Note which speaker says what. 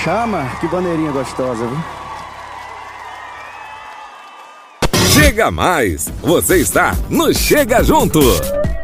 Speaker 1: chama, que bandeirinha gostosa, viu?
Speaker 2: Chega mais! Você está no Chega Junto!